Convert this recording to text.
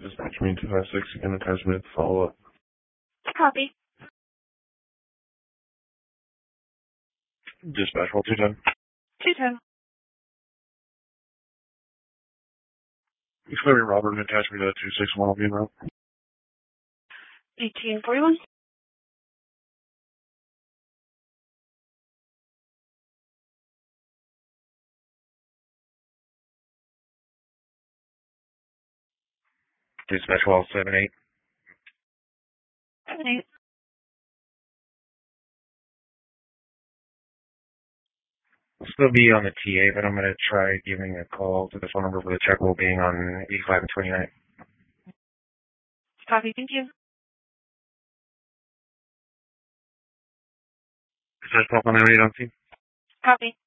Dispatch me 256 again, attachment follow up. Copy. Dispatch roll 210. 210. Explain Robert and attach me to 261 will be en route. 1841. Dispatch wall 78. 78. I'll still be on the TA, but I'm going to try giving a call to the phone number for the check roll being on 85 and 29. Copy, thank you. Dispatch call on 8 on scene. Copy.